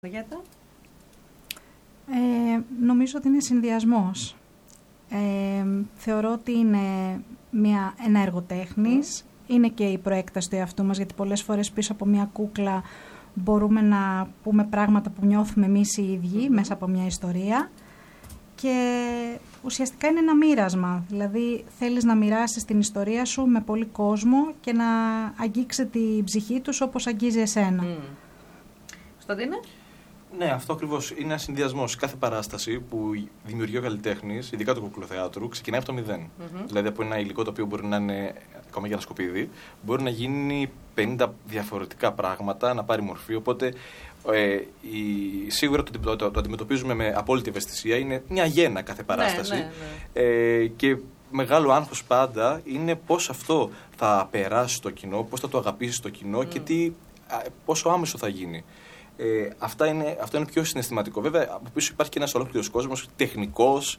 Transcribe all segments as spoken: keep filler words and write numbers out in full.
Μαριέτα. Ε, νομίζω ότι είναι συνδυασμός. Ε, θεωρώ ότι είναι μια, ένα έργο τέχνης, mm. είναι και η προέκταση του εαυτού μας, γιατί πολλές φορές πίσω από μια κούκλα μπορούμε να πούμε πράγματα που νιώθουμε εμείς οι ίδιοι mm. μέσα από μια ιστορία, και ουσιαστικά είναι ένα μοίρασμα, δηλαδή θέλεις να μοιράσεις την ιστορία σου με πολύ κόσμο και να αγγίξει την ψυχή τους όπως αγγίζει εσένα. Mm. Κωνσταντίνε. Ναι, αυτό ακριβώς. Είναι ένα συνδυασμός. Κάθε παράσταση που δημιουργεί ο καλλιτέχνης, ειδικά του κουκλοθεάτρου, ξεκινάει από το μηδέν. Mm-hmm. Δηλαδή από ένα υλικό το οποίο μπορεί να είναι ακόμα για ένα σκουπίδι, μπορεί να γίνει πενήντα διαφορετικά πράγματα, να πάρει μορφή. Οπότε ε, η, σίγουρα το, το, το, το αντιμετωπίζουμε με απόλυτη ευαισθησία. Είναι μια γέννα κάθε παράσταση. Ναι, ναι, ναι. Ε, και μεγάλο άγχος πάντα είναι πώς αυτό θα περάσει στο κοινό, πώς θα το αγαπήσει στο κοινό mm. και τι, πόσο άμεσο θα γίνει. Ε, αυτά είναι, αυτό είναι πιο συναισθηματικό. Βέβαια, από πίσω υπάρχει και ένας ολόκληρος κόσμος, τεχνικός,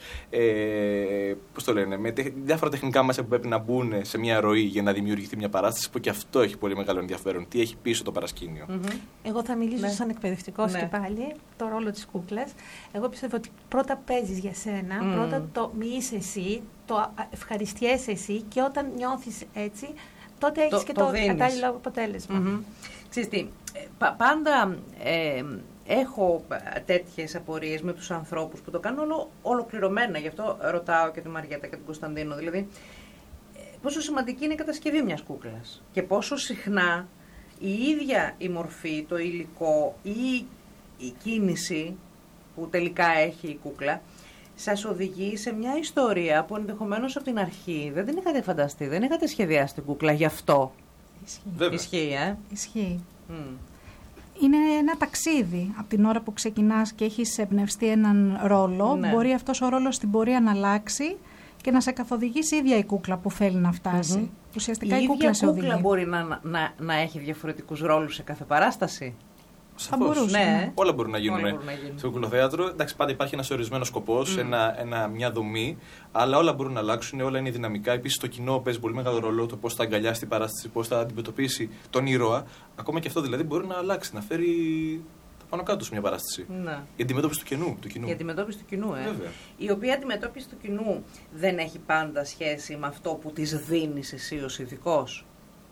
ε, πώς το λένε, με τε, διάφορα τεχνικά μέσα που πρέπει να μπουν σε μια ροή για να δημιουργηθεί μια παράσταση, που και αυτό έχει πολύ μεγάλο ενδιαφέρον. Τι έχει πίσω το παρασκήνιο. Mm-hmm. Εγώ θα μιλήσω ναι. σαν εκπαιδευτικός ναι. και πάλι, το ρόλο της κούκλας. Εγώ πιστεύω ότι πρώτα παίζεις για σένα, mm. πρώτα το μοιείς εσύ, το ευχαριστιέσαι εσύ, και όταν νιώθεις έτσι, τότε έχεις το, και το, το κατάλληλο αποτέλεσμα. Mm-hmm. Ξέρεις τι, πάντα ε, έχω τέτοιες απορίες με τους ανθρώπους που το κάνουν όλο ολοκληρωμένα. Γι' αυτό ρωτάω και τη Μαριέτα και τον Κωνσταντίνο. Δηλαδή, πόσο σημαντική είναι η κατασκευή μιας κούκλας και πόσο συχνά η ίδια η μορφή, το υλικό ή η κίνηση που τελικά έχει η κούκλα σας οδηγεί σε μια ιστορία που ενδεχομένως από την αρχή δεν την είχατε φανταστεί, δεν είχατε σχεδιάσει την κούκλα γι' αυτό. Ισχύει. Ισχύει, ε? Ισχύει. Mm. Είναι ένα ταξίδι. Από την ώρα που ξεκινάς και έχεις εμπνευστεί έναν ρόλο, ναι. μπορεί αυτός ο ρόλος στην πορεία να αλλάξει και να σε καθοδηγήσει η ίδια η κούκλα που θέλει να φτάσει. Mm-hmm. Ουσιαστικά η, η κούκλα σε οδηγεί. Η κούκλα μπορεί να, να, να έχει διαφορετικούς ρόλους σε κάθε παράσταση. Σαφώς. Ναι. Ναι. Όλα μπορούν να γίνουν μπορούν να γίνουν. στο κουκλοθέατρο. Εντάξει, πάντα υπάρχει ένας ορισμένος σκοπός, mm. ένα, ένα, μια δομή, αλλά όλα μπορούν να αλλάξουν, όλα είναι δυναμικά. Επίσης, το κοινό παίζει πολύ μεγάλο ρόλο, το πώς θα αγκαλιάσει την παράσταση, πώς θα αντιμετωπίσει τον ήρωα. Ακόμα και αυτό δηλαδή μπορεί να αλλάξει, να φέρει τα πάνω κάτω σε μια παράσταση. Ναι. Η αντιμετώπιση του κοινού. Του κοινού. Η αντιμετώπιση του κοινού, ε. Βέβαια. Η οποία αντιμετώπιση του κοινού δεν έχει πάντα σχέση με αυτό που της δίνεις εσύ ως ειδικός.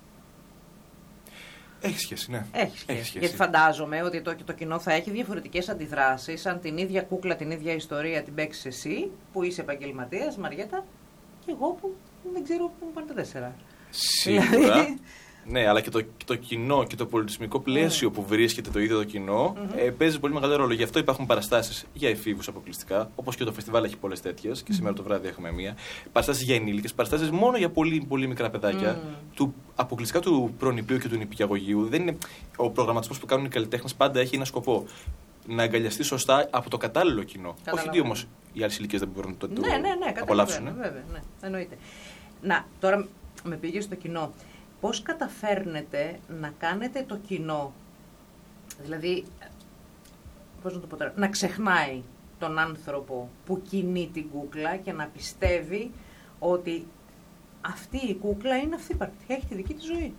Έχει σχέση, ναι. Έχει σχέση. Έχει σχέση. Γιατί φαντάζομαι ότι το, το κοινό θα έχει διαφορετικές αντιδράσεις αν την ίδια κούκλα, την ίδια ιστορία την παίξεις εσύ, που είσαι επαγγελματίας, Μαριέτα, και εγώ που δεν ξέρω πού μου πάνε τα τέσσερα. Σίγουρα. Ναι, αλλά και το, και το κοινό και το πολιτισμικό πλαίσιο mm. που βρίσκεται το ίδιο το κοινό mm-hmm. ε, παίζει πολύ μεγάλο ρόλο. Γι' αυτό υπάρχουν παραστάσεις για εφήβους αποκλειστικά, όπως και το φεστιβάλ έχει πολλές τέτοιες, και mm. σήμερα το βράδυ έχουμε μία. Παραστάσεις για ενήλικες, παραστάσεις μόνο για πολύ, πολύ μικρά παιδάκια, mm. του, αποκλειστικά του προνηπίου και του νηπιαγωγείου. Δεν είναι, ο προγραμματισμός που κάνουν οι καλλιτέχνες πάντα έχει ένα σκοπό. Να αγκαλιαστεί σωστά από το κατάλληλο κοινό. Όχι ότι όμως οι άλλες ηλικίες δεν μπορούν να το ναι, ναι, ναι, απολαύσουν. Ναι, βέβαια, ναι, εννοείται. Να, τώρα με πήγε στο κοινό. Πώς καταφέρνετε να κάνετε το κοινό, δηλαδή, πώς να το πω τώρα, να ξεχνάει τον άνθρωπο που κινεί την κούκλα και να πιστεύει ότι αυτή η κούκλα είναι αυθύπαρκτη, έχει τη δική της ζωή.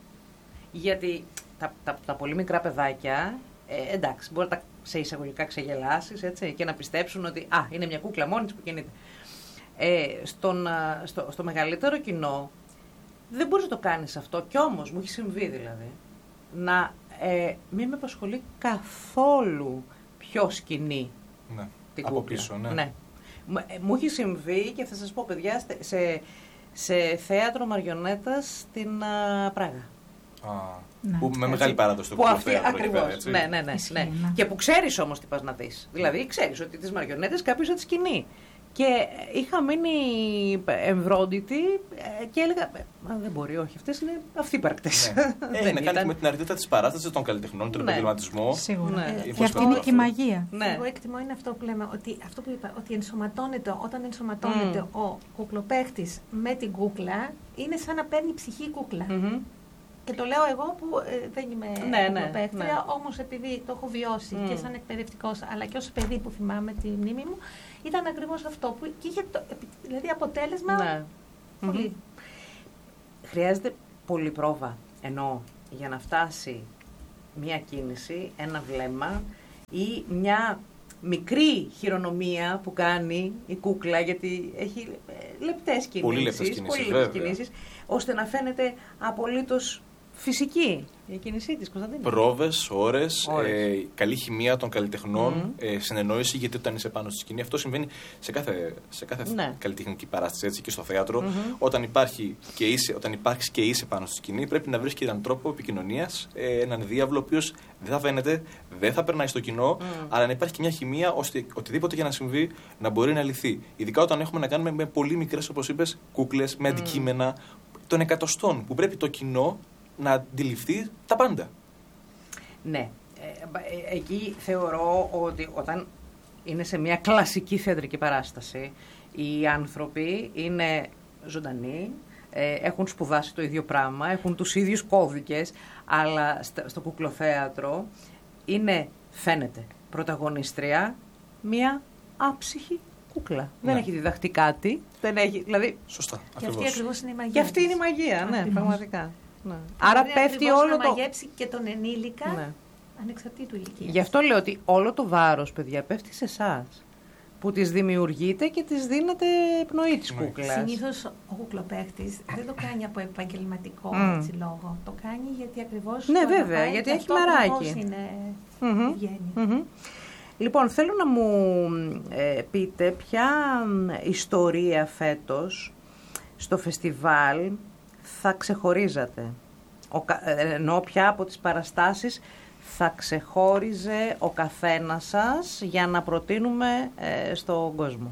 Γιατί τα, τα, τα πολύ μικρά παιδάκια, ε, εντάξει, μπορεί να τα σε εισαγωγικά ξεγελάσεις, έτσι, και να πιστέψουν ότι α, είναι μια κούκλα μόνη της που κινείται. Ε, στον, στο, στο μεγαλύτερο κοινό, δεν μπορείς να το κάνεις αυτό, κι όμως μου έχει συμβεί δηλαδή να ε, μην με απασχολεί καθόλου ποιος κινεί ναι. την από κούκλα. Πίσω, ναι. Ναι. Μου έχει συμβεί και θα σας πω, παιδιά, σε, σε θέατρο μαριονέτας στην α, Πράγα. Α, ναι. που με μεγάλη παράδοση το κουκλοθέατρο. Ακριβώς. Ναι, ναι, ναι, ναι. Και που ξέρεις όμως τι πας να δεις. Δηλαδή ξέρεις ότι τις μαριονέτες κάποιος θα τις κινεί. Και είχα μείνει εμβρόντιτη και έλεγα, μα δεν μπορεί, όχι, αυτές είναι αυθύπαρκτες. Ναι. Έχει να κάνει και με την αρετότητα της παράστασης, των καλλιτεχνών, τον ναι. επαγγελματισμό. Σίγουρα. Ναι. Και αυτή είναι και η μαγεία. Ναι. Εγώ εκτιμώ είναι αυτό που λέμε, ότι αυτό που είπα, ότι ενσωματώνεται, όταν ενσωματώνεται mm. ο κουκλοπαίχτης με την κούκλα, είναι σαν να παίρνει ψυχή η κούκλα. Mm-hmm. Και το λέω εγώ που ε, δεν είμαι ναι, κουκλοπαίχτρια, ναι, ναι. όμως επειδή το έχω βιώσει mm. και σαν εκπαιδευτικός, αλλά και ως παιδί που θυμάμαι τη μνήμη μου, ήταν ακριβώς αυτό που και είχε το, δηλαδή αποτέλεσμα ναι. πολύ. Mm-hmm. Χρειάζεται πολύ πρόβα, ενώ για να φτάσει μια κίνηση, ένα βλέμμα, ή μια μικρή χειρονομία που κάνει η κούκλα, γιατί έχει λεπτές κινήσεις, πολύ λεπτές κινήσεις, πολύ λεπτές κινήσεις, ώστε να φαίνεται απολύτως φυσική η κίνησή της, Κωνσταντίνη. Πρόβες, ώρες, ε, καλή χημεία των καλλιτεχνών, mm. ε, συνεννόηση, γιατί όταν είσαι πάνω στη σκηνή, αυτό συμβαίνει σε κάθε, σε κάθε ναι. καλλιτεχνική παράσταση, έτσι, και στο θέατρο. Mm-hmm. Όταν, υπάρχει και είσαι, όταν υπάρχεις και είσαι πάνω στη σκηνή, πρέπει να βρεις και έναν τρόπο επικοινωνίας, ε, έναν διάβλο, ο οποίος δεν θα φαίνεται, δεν θα περνάει στο κοινό, mm. αλλά να υπάρχει και μια χημεία ώστε οτιδήποτε για να συμβεί να μπορεί να λυθεί. Ειδικά όταν έχουμε να κάνουμε με πολύ μικρές, όπως είπες, κούκλες, με αντικείμενα mm. των εκατοστών, που πρέπει το κοινό να αντιληφθεί τα πάντα. Ναι. Ε, εκεί θεωρώ ότι όταν είναι σε μια κλασική θεατρική παράσταση, οι άνθρωποι είναι ζωντανοί, ε, έχουν σπουδάσει το ίδιο πράγμα, έχουν τους ίδιους κώδικες, αλλά στο, στο κουκλοθέατρο είναι, φαίνεται, πρωταγωνίστρια μια άψυχη κούκλα. Ναι. Δεν έχει διδαχτεί κάτι, δεν έχει, δηλαδή... Σωστά, και αυτή ακριβώς είναι η μαγεία. Και αυτή είναι η μαγεία, ναι, πραγματικά. Ναι. Άρα πέφτει όλο να το... να μαγέψει και τον ενήλικα, ναι. ανεξαρτήτου ηλικίας. Γι' αυτό λέω ότι όλο το βάρος, παιδιά, πέφτει σε εσάς. Που τις δημιουργείτε και τις δίνετε πνοή της κούκλας. Συνήθως ο κουκλοπαίχτης δεν το κάνει από επαγγελματικό mm. έτσι, λόγο. Το κάνει γιατί ακριβώς... Ναι, βέβαια, γιατί έχει μεράκι. Είναι mm-hmm. ευγένεια. Mm-hmm. Λοιπόν, θέλω να μου ε, πείτε ποια ιστορία φέτος στο φεστιβάλ θα ξεχωρίζατε. Ο, ενώ πια από τις παραστάσεις θα ξεχώριζε ο καθένας σας για να προτείνουμε ε, στον κόσμο.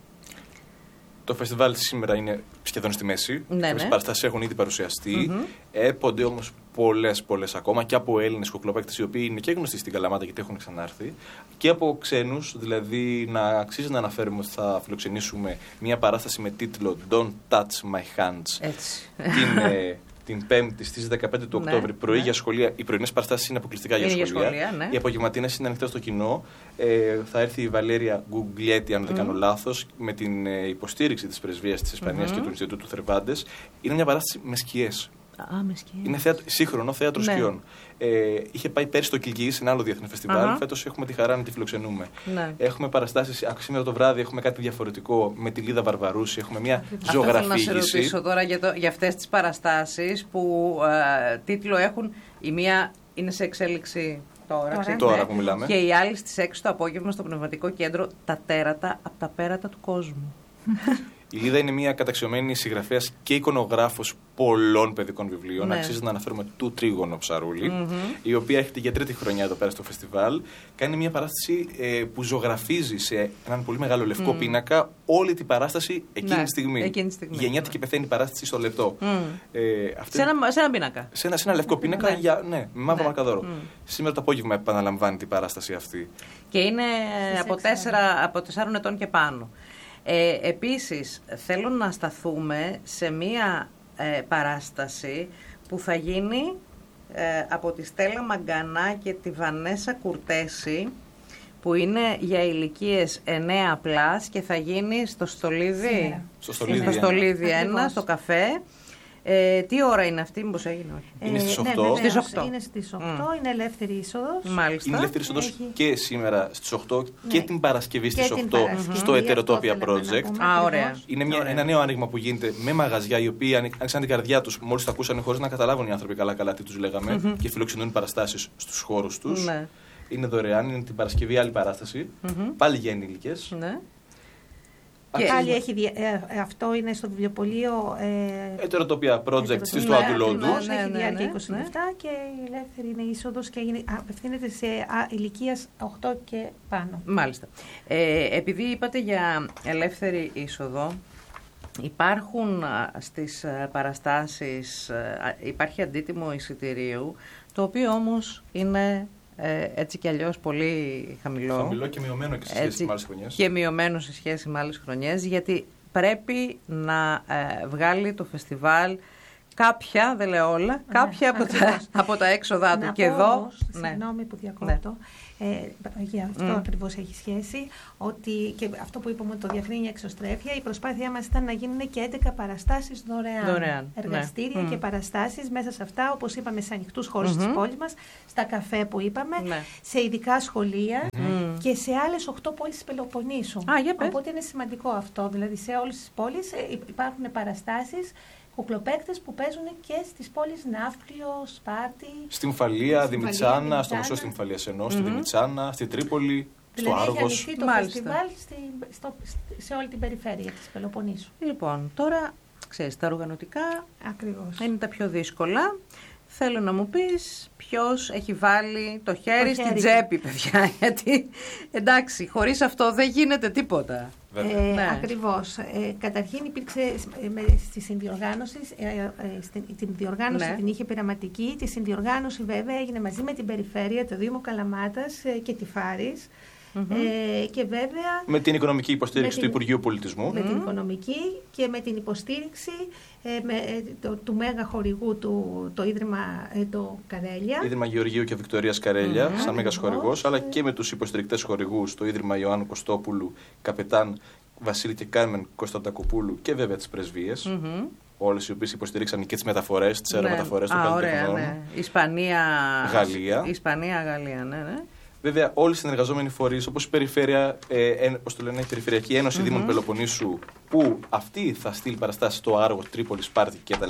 Το φεστιβάλ σήμερα είναι σχεδόν στη μέση. Ναι, Οι ναι. παραστάσεις έχουν ήδη παρουσιαστεί. Mm-hmm. Έπονται όμως πολλές, πολλές ακόμα και από Έλληνες κουκλοπαίκτες, οι οποίοι είναι και γνωστοί στην Καλαμάτα γιατί έχουν ξανάρθει, και από ξένους. Δηλαδή, να αξίζει να αναφέρουμε ότι θα φιλοξενήσουμε μια παράσταση με τίτλο Don't Touch My Hands. Έτσι. Την, ε, την Πέμπτη στις δεκαπέντε του Οκτώβρη, ναι, πρωί, ναι. για σχολεία. Οι πρωινές παραστάσεις είναι αποκλειστικά για σχολεία. Για σχολεία, ναι. Οι απογευματινές είναι ανοιχτές στο κοινό. Ε, θα έρθει η Βαλέρια Γκουγκλιέτη, αν δεν mm. κάνω λάθος, με την ε, υποστήριξη της Πρεσβείας της Ισπανίας mm-hmm. και του Ινστιτούτου Θερβάντες. Είναι μια παράσταση με σκιές. Α, με σκιές. Είναι θέατρο, σύγχρονο θέατρο, ναι, σκιών. Ε, είχε πάει πέρσι στο Κιλκιή, σε ένα άλλο διεθνές φεστιβάλ. Uh-huh. Φέτος έχουμε τη χαρά να τη φιλοξενούμε. Ναι. Έχουμε παραστάσεις. Σήμερα το βράδυ έχουμε κάτι διαφορετικό με τη Λίδα Βαρβαρούση. Έχουμε μια ζωγραφήγηση. Θέλω να σε ρωτήσω τώρα για, το, για αυτές τις παραστάσεις που ε, τίτλο έχουν. Η μία είναι σε εξέλιξη τώρα, τώρα, τώρα που μιλάμε. Και η άλλη στις έξι το απόγευμα στο Πνευματικό Κέντρο, τα τέρατα από τα πέρατα του κόσμου. Η Λίδα είναι μια καταξιωμένη συγγραφέας και εικονογράφος πολλών παιδικών βιβλίων. Ναι. Αξίζει να αναφέρουμε του Τρίγωνο Ψαρούλη, mm-hmm. η οποία έρχεται για τρίτη χρονιά εδώ πέρα στο φεστιβάλ. Κάνει μια παράσταση ε, που ζωγραφίζει σε έναν πολύ μεγάλο λευκό mm. πίνακα όλη την παράσταση εκείνη, ναι, τη στιγμή. εκείνη τη στιγμή. Γεννιέται και πεθαίνει η παράσταση στο λεπτό. Mm. Ε, αυτή... σε, ένα, σε ένα πίνακα. Σε ένα, σε ένα λευκό πίνακα, ναι, για, ναι, με μαύρο, ναι, μαρκαδόρο. Mm. Σήμερα το απόγευμα επαναλαμβάνει την παράσταση αυτή. Και είναι από, τέσσερα, από τεσσάρων ετών και πάνω. Ε, επίσης, θέλω να σταθούμε σε μία ε, παράσταση που θα γίνει ε, από τη Στέλλα Μαγκανά και τη Βανέσα Κουρτέση, που είναι για ηλικίες εννέα πλας και θα γίνει στο Στολίδι, στο Στολίδι, στο Στολίδι ένα, στο καφέ. Ε, τι ώρα είναι αυτή, μήπως έγινε, όχι? Είναι στις οκτώ. Ναι, ναι, στις οκτώ. Είναι στις οκτώ, mm. είναι ελεύθερη είσοδος. Μάλιστα. Είναι ελεύθερη είσοδος έχει... και σήμερα στις οκτώ, ναι, και την Παρασκευή στις και οκτώ στο Ετεροτόπια Project. Α, ωραία. Είναι μια, ωραία. ένα νέο άνοιγμα που γίνεται με μαγαζιά, οι οποίοι άνοιξαν την καρδιά τους μόλις το ακούσανε, χωρίς να καταλάβουν οι άνθρωποι καλά-καλά τι τους λέγαμε, mm-hmm. και φιλοξενούν παραστάσεις στους χώρους τους. Ναι. Είναι δωρεάν, είναι την Παρασκευή άλλη παράσταση, mm-hmm. πάλι για ενήλικες. Ναι. Και πάλι έχει, ε, αυτό είναι στο βιβλιοπωλείο ε, Ετεροτόπια Project στη Στοάτου Λόντου. Ναι, έχει διάρκεια είκοσι λεπτά, ναι, και η ελεύθερη είναι είσοδος και είναι, απευθύνεται σε α, ηλικίας οκτώ και πάνω. Μάλιστα. Ε, επειδή είπατε για ελεύθερη είσοδο, υπάρχουν στις παραστάσεις, υπάρχει αντίτιμο εισιτηρίου, το οποίο όμως είναι... Ε, έτσι κι αλλιώς πολύ χαμηλό. Χαμηλό και μειωμένο και σε σχέση έτσι, με άλλες χρονιές. Και μειωμένο σε σχέση με άλλες χρονιές, γιατί πρέπει να ε, βγάλει το φεστιβάλ κάποια, δεν λέω όλα, κάποια ναι, από, τα, από τα έξοδά του. Να Και πω εδώ. Όμως, ναι. Συγγνώμη που διακόπτω. Ναι. Ε, για αυτό mm. ακριβώς έχει σχέση. Ότι και αυτό που είπαμε ότι το διακρίνει εξωστρέφεια, η προσπάθειά μας ήταν να γίνουν και έντεκα παραστάσεις δωρεάν. δωρεάν Εργαστήρια ναι. και mm. παραστάσεις μέσα σε αυτά, όπως είπαμε, σε ανοιχτούς χώρους mm-hmm. της πόλης μας, στα καφέ που είπαμε, ναι. σε ειδικά σχολεία mm. και σε άλλες οκτώ πόλεις της Πελοποννήσου. Α, για πες. Οπότε είναι σημαντικό αυτό. Δηλαδή σε όλες τις πόλεις υπάρχουν παραστάσεις. Κουκλοπαίκτες που παίζουν και στις πόλεις Ναύπλιο, Σπάρτη. Στην Φαλία, Δημητσάνα, στο Μουσείο στην Φαλία Σενό, mm-hmm. στη Δημητσάνα, στη Τρίπολη, δηλαδή, στο Άργος. Δηλαδή το φεστιβάλ στη, στο, σε όλη την περιφέρεια της Πελοποννήσου. Λοιπόν, τώρα, ξέρεις, τα οργανωτικά Ακριβώς. είναι τα πιο δύσκολα. Θέλω να μου πεις ποιος έχει βάλει το χέρι, το χέρι στην τσέπη, παιδιά. Γιατί, εντάξει, χωρίς αυτό δεν γίνεται τίποτα. Ε, ναι. Ακριβώς. Ε, καταρχήν υπήρξε με, στη συνδιοργάνωση, ε, ε, στην, την διοργάνωση ναι. την είχε πειραματική. Τη συνδιοργάνωση βέβαια έγινε μαζί με την περιφέρεια, το Δήμο Καλαμάτας ε, και τη Φάρης. Mm-hmm. Ε, και βέβαια, με την οικονομική υποστήριξη την, του Υπουργείου Πολιτισμού. Με mm-hmm. την οικονομική και με την υποστήριξη ε, με, ε, το, του μέγα χορηγού του το Ίδρυμα ε, το Καρέλια. Ίδρυμα Γεωργίου και Βικτωρίας Καρέλια, mm-hmm. σαν μέγας χορηγός, αλλά και με τους υποστηρικτές χορηγούς, το Ίδρυμα Ιωάννου Κωστόπουλου, Καπετάν Βασίλη και Κάρμεν Κωνσταντακοπούλου και βέβαια τις πρεσβείες. Mm-hmm. Όλες οι οποίες υποστηρίξαν και τις μεταφορές, τις αερομεταφορές ναι. των καλλιτεχνών. Ναι. Ισπανία, Γαλλία. Ισπανία, Γαλλία, ναι, ναι. Βέβαια, όλοι οι συνεργαζόμενοι φορείς, όπως η Περιφέρεια, ε, ε, πώς το λένε, η Περιφερειακή Ένωση mm-hmm. Δήμων Πελοποννήσου, που αυτή θα στείλει παραστάσεις στο Άργο, Τρίπολη, Σπάρτη κτλ.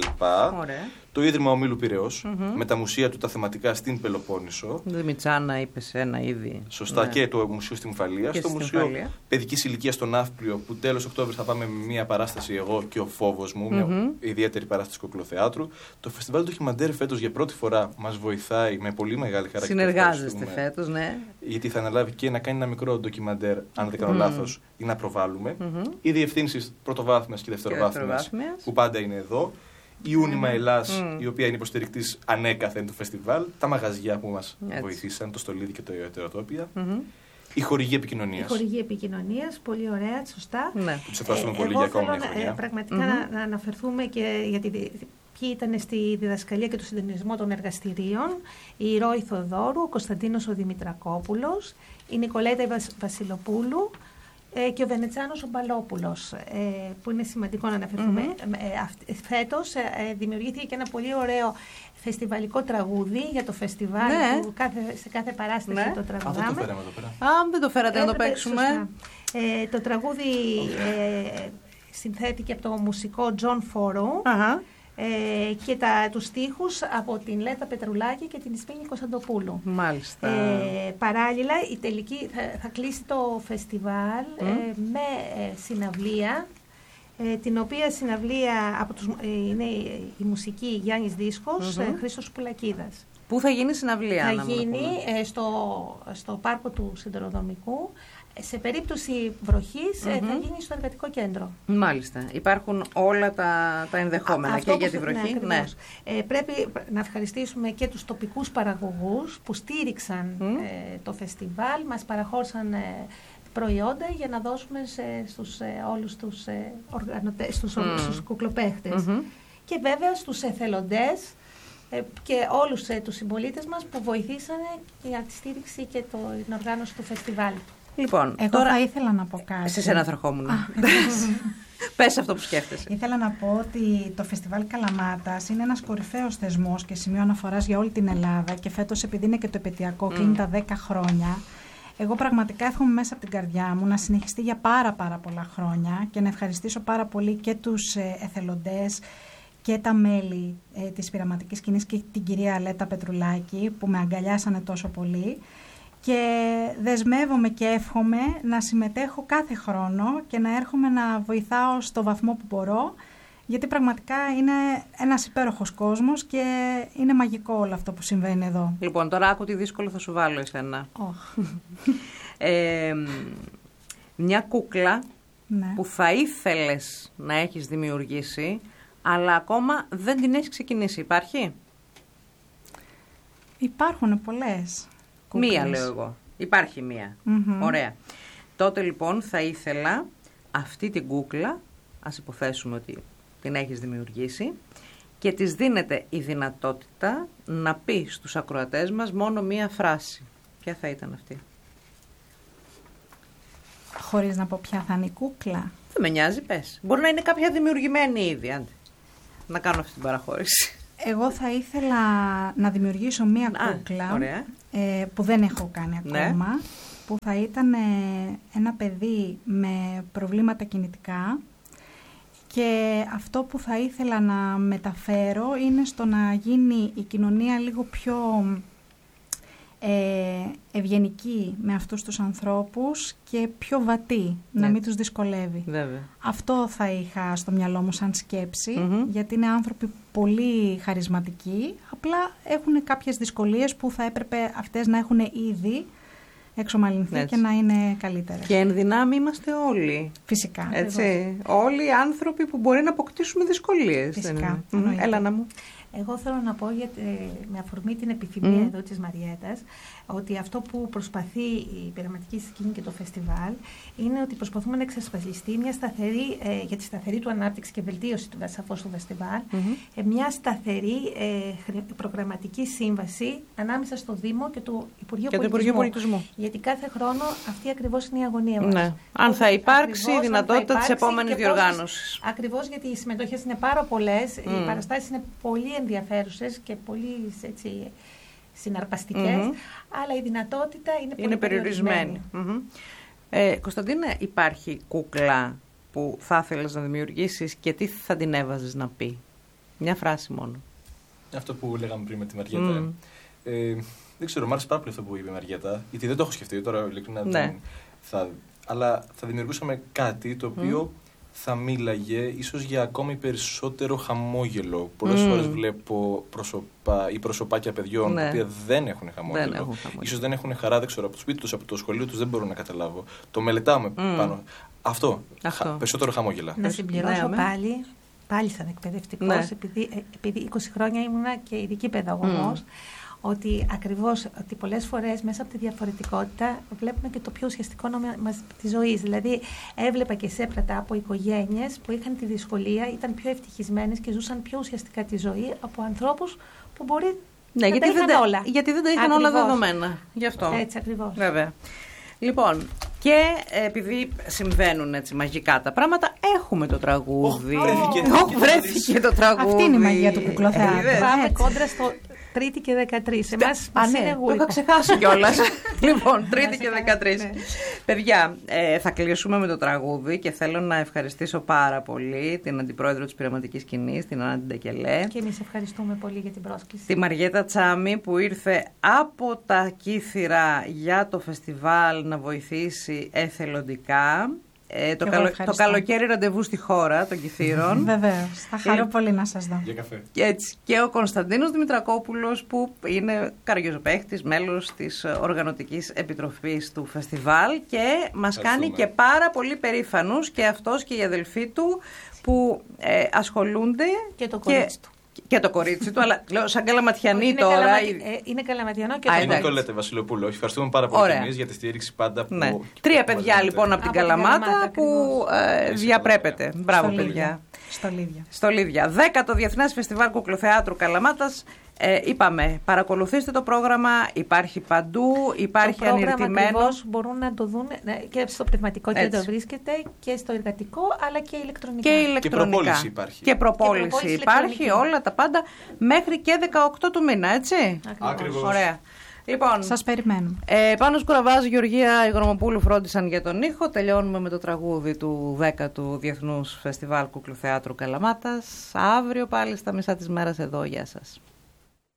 Το Ίδρυμα Ομίλου Πειραιώς, mm-hmm. με τα μουσεία του τα θεματικά στην Πελοπόννησο. Δημητσάνα, είπες ένα ήδη. Σωστά, ναι. Και το Μουσείο στην Φαλία. Στο Μουσείο Παιδικής Ηλικίας στο Ναύπλιο, που τέλος Οκτώβρη θα πάμε με μια παράσταση εγώ και ο φόβος μου, mm-hmm. μια ιδιαίτερη παράσταση κοκλοθεάτρου. Το Φεστιβάλ Ντοκιμαντέρ φέτος για πρώτη φορά μας βοηθάει με πολύ μεγάλη χαρά. Συνεργάζεστε φέτος, ναι. Γιατί θα αναλάβει και να κάνει ένα μικρό ντοκιμαντέρ, αν δεν κάνω mm. λάθος, ή να προβάλλουμε. Mm-hmm. Οι διευθύνσεις πρωτοβάθμιας και δευτεροβάθμιας, που πάντα είναι εδώ. Η Ούνιμα mm. Ελλάς, mm. η οποία είναι υποστηρικτής ανέκαθεν του φεστιβάλ. Τα μαγαζιά που μας Έτσι. βοηθήσαν, το Στολίδι και το Ιωτεροτόπια. Mm-hmm. Η χορηγή επικοινωνίας. Η χορηγή επικοινωνίας, πολύ ωραία, σωστά. Ναι. Που τους ευχαριστούμε ε, πολύ για ακόμα μια χρονιά. Ε, πραγματικά mm-hmm. να, να αναφερθούμε και γιατί ποιοι ήταν στη διδασκαλία και το συντονισμό των εργαστηρίων. Η Ρώη Θοδόρου, ο Κωνσταντίνος ο Δημητρακόπουλος, η Νικολέτα Βασιλοπούλου ε, και ο Βενετσάνος ο Μπαλόπουλος, ε, που είναι σημαντικό να αναφερθούμε. Mm-hmm. Ε, φέτος ε, δημιουργήθηκε και ένα πολύ ωραίο φεστιβαλικό τραγούδι για το φεστιβάλ ναι. που κάθε, σε κάθε παράσταση ναι. το τραγουδάμε. Αυτό το φέραμε εδώ πέρα. Α, δεν το φέρατε να το παίξουμε. Ε, το τραγούδι ε, συνθέτηκε από το μουσικό John Forrow. Uh-huh. Ε, και τα, τους στίχους από την Λέτα Πετρουλάκη και την Ισπίνη Κωνσταντοπούλου. Μάλιστα. Ε, παράλληλα, η τελική, θα, θα κλείσει το φεστιβάλ mm. ε, με ε, συναυλία, ε, την οποία συναυλία από τους, ε, είναι η μουσική Γιάννης Δίσκος, mm-hmm. ε, Χρήστος Πουλακίδας. Πού θα γίνει συναυλία? Θα γίνει ε, στο, στο πάρκο του Σιδηροδρομικού. Σε περίπτωση βροχής mm-hmm. θα γίνει στο εργατικό κέντρο. Μάλιστα. Υπάρχουν όλα τα, τα ενδεχόμενα Α, και για τη βροχή. Ναι, ναι. Ε, πρέπει να ευχαριστήσουμε και τους τοπικούς παραγωγούς που στήριξαν mm. ε, το φεστιβάλ, μας παραχώρησαν ε, προϊόντα για να δώσουμε σε, στους, ε, όλους τους, ε, οργανωτές, στους, mm. στους κουκλοπαίχτες. Mm-hmm. Και βέβαια στους εθελοντές ε, και όλους ε, τους συμπολίτες μας που βοηθήσανε για τη στήριξη και το, την οργάνωση του φεστιβάλ. Λοιπόν, εγώ τώρα θα ήθελα να πω κάτι. Σε σένα θα ερχόμουν. Πες αυτό που σκέφτεσαι. Ήθελα να πω ότι το Φεστιβάλ Καλαμάτας είναι ένας κορυφαίος θεσμός και σημείο αναφοράς για όλη την Ελλάδα και φέτος, επειδή είναι και το επαιτειακό, mm. κλείνει τα δέκα χρόνια. Εγώ πραγματικά εύχομαι μέσα από την καρδιά μου να συνεχιστεί για πάρα πάρα πολλά χρόνια και να ευχαριστήσω πάρα πολύ και τους ε, εθελοντές και τα μέλη ε, της πειραματικής σκηνής και την κυρία Λέτα Πετρουλάκη που με αγκαλιάσανε τόσο πολύ. Και δεσμεύομαι και εύχομαι να συμμετέχω κάθε χρόνο και να έρχομαι να βοηθάω στο βαθμό που μπορώ, γιατί πραγματικά είναι ένας υπέροχος κόσμος και είναι μαγικό όλο αυτό που συμβαίνει εδώ. Λοιπόν, τώρα άκου τι δύσκολο θα σου βάλω εσένα. Oh. ε, μια κούκλα ναι. που θα ήθελες να έχεις δημιουργήσει, αλλά ακόμα δεν την έχεις ξεκινήσει. Υπάρχει? Υπάρχουν πολλές. Μία λέω εγώ. Υπάρχει μία. Mm-hmm. Ωραία. Τότε λοιπόν θα ήθελα αυτή την κούκλα, ας υποθέσουμε ότι την έχεις δημιουργήσει, και της δίνεται η δυνατότητα να πει στους ακροατές μας μόνο μία φράση. Ποια θα ήταν αυτή? Χωρίς να πω ποια θα είναι η κούκλα. Δεν με νοιάζει, πες. Μπορεί να είναι κάποια δημιουργημένη ήδη, άντε. Να κάνω αυτή την παραχώρηση. Εγώ θα ήθελα να δημιουργήσω μία κούκλα. Α, ωραία. Ε, που δεν έχω κάνει ακόμα. Ναι. Που θα ήταν ε, ένα παιδί με προβλήματα κινητικά. Και αυτό που θα ήθελα να μεταφέρω είναι στο να γίνει η κοινωνία λίγο πιο ε, ευγενική με αυτούς τους ανθρώπους και πιο βατή, ναι. να μην τους δυσκολεύει. Βέβαια. Αυτό θα είχα στο μυαλό μου σαν σκέψη, Mm-hmm. γιατί είναι άνθρωποι πολύ χαρισματικοί, απλά έχουν κάποιες δυσκολίες που θα έπρεπε αυτές να έχουν ήδη εξομαλυνθεί Έτσι. Και να είναι καλύτερες. Και εν δυνάμει είμαστε όλοι. Φυσικά. Έτσι. Όλοι οι άνθρωποι που μπορεί να αποκτήσουμε δυσκολίες. Φυσικά. Mm-hmm. Έλα να μου. Εγώ θέλω να πω, για, με αφορμή την επιθυμία Mm. εδώ της Μαριέτας, ότι αυτό που προσπαθεί η πειραματική σκηνή και το φεστιβάλ είναι ότι προσπαθούμε να εξασφαλιστεί μια σταθερή, ε, για τη σταθερή του ανάπτυξη και βελτίωση του, σαφώς του φεστιβάλ, Mm-hmm. ε, μια σταθερή ε, προγραμματική σύμβαση ανάμεσα στο Δήμο και το Υπουργείο και Πολιτισμού. Το Πολιτισμού. Γιατί κάθε χρόνο αυτή ακριβώς είναι η αγωνία μας. Ναι. Αν θα υπάρξει η δυνατότητα της επόμενης διοργάνωσης. Ακριβώς, γιατί οι συμμετοχές είναι πάρα πολλές, mm. οι παραστάσεις είναι πολύ ενδιαφέρουσες και πολύ έτσι, συναρπαστικές, mm-hmm. αλλά η δυνατότητα είναι πολύ είναι περιορισμένη. περιορισμένη. Mm-hmm. Ε, Κωνσταντίνε, υπάρχει κούκλα που θα ήθελες να δημιουργήσεις και τι θα την έβαζες να πει? Μια φράση μόνο. Αυτό που λέγαμε πριν με τη Μαριέτα. Mm. Ε, δεν ξέρω, μου άρεσε πάρα πολύ αυτό που είπε η Μαριέτα, γιατί δεν το έχω σκεφτεί τώρα, ειλικρινά. Ναι. Θα, αλλά θα δημιουργούσαμε κάτι το οποίο mm. θα μίλαγε ίσως για ακόμη περισσότερο χαμόγελο. Πολλές mm. φορές βλέπω προσωπά, ή προσωπάκια παιδιών, ναι. τα οποία δεν έχουν χαμόγελο. Δεν έχουν χαμόγελο. Ίσως δεν έχουν χαρά, δεν ξέρω, από το σπίτι τους, από το σχολείο τους, δεν μπορώ να καταλάβω. Το μελετάμε mm. πάνω. Αυτό, Αυτό. Χα, περισσότερο χαμόγελα. Να συμπληρώσω ναι, πάλι, πάλι σαν εκπαιδευτικός, ναι. επειδή, επειδή είκοσι χρόνια ήμουνα και ειδική παιδαγωγός, mm. ότι ακριβώς, ότι πολλές φορές μέσα από τη διαφορετικότητα βλέπουμε και το πιο ουσιαστικό νόημα της ζωής. Δηλαδή, έβλεπα και σέπρατα από οικογένειες που είχαν τη δυσκολία, ήταν πιο ευτυχισμένες και ζούσαν πιο ουσιαστικά τη ζωή από ανθρώπους που μπορεί ναι, να γιατί τα είχαν δεν, όλα. Γιατί δεν τα είχαν ακριβώς. όλα δεδομένα. Γι' αυτό. Έτσι ακριβώς. Βέβαια. Λοιπόν, και επειδή συμβαίνουν έτσι μαγικά τα πράγματα, έχουμε το τραγούδι. Oh, βρέθηκε. Oh, βρέθηκε το τραγούδι. Αυτή είναι η μαγεία του κουκλοθεάτρου. Πάμε κόντρα στο Τρίτη και δεκατρείς. Εμάς Α, ναι, είναι το είχα ξεχάσει κιόλας. Λοιπόν, Τρίτη και καλά, δεκατρείς. ναι. Παιδιά, ε, θα κλείσουμε με το τραγούδι και θέλω να ευχαριστήσω πάρα πολύ την Αντιπρόεδρο της Πειραματικής Σκηνής, την Άννα Ντεκελέ. Και εμείς ευχαριστούμε πολύ για την πρόσκληση. Τη Μαριέτα Τσάμι που ήρθε από τα Κύθυρα για το φεστιβάλ να βοηθήσει εθελοντικά. Ε, το, καλο... το καλοκαίρι ραντεβού στη χώρα των Κιθύρων. Βεβαίως. Θα χαρώ πολύ να σας δω. Για καφέ. Και, έτσι, και ο Κωνσταντίνος Δημητρακόπουλος που είναι καριοζοπαίχτης, μέλος της Οργανωτικής Επιτροπής του φεστιβάλ και μας κάνει και πάρα πολύ περήφανους και αυτός και οι αδελφοί του που ε, ασχολούνται. Και το κορίτσι του. Και το κορίτσι του, αλλά λέω σαν καλαματιανή είναι τώρα. Καλαματι... Ε, είναι καλαματιανό και Α, το Είναι Νικολέτε Βασιλοπούλου. Ευχαριστούμε πάρα πολύ εμείς για τη στήριξη πάντα που. Ναι. Τρία παιδιά λοιπόν από την από Καλαμάτα, Καλαμάτα που ε, διαπρέπεται. Μπράβο, στο παιδιά. Στο Λίδια. Στο Λίδια. Δέκατο Διεθνές Φεστιβάλ Κουκλοθεάτρου Καλαμάτας. Ε, είπαμε, παρακολουθήστε το πρόγραμμα, υπάρχει παντού, υπάρχει ανηρτημένο. Το πρόγραμμα μπορούν να το δουν και στο πνευματικό κέντρο βρίσκεται και στο εργατικό, αλλά και ηλεκτρονικά. Και ηλεκτρονικά. Και προπόληση υπάρχει. Και προπόληση, και προπόληση υπάρχει, όλα τα πάντα, μέχρι και δεκαοκτώ του μήνα, έτσι. Ακριβώς. Ωραία. Λοιπόν, σας περιμένουμε. Ε, Πάνος Κουραβάς, Γεωργία Υγρομοπούλου φρόντισαν για τον ήχο. Τελειώνουμε με το τραγούδι του δέκατου Διεθνούς Φεστιβάλ Κουκλοθεάτρου Καλαμάτας. Αύριο πάλι στα μισά της μέρας εδώ. Γεια σας.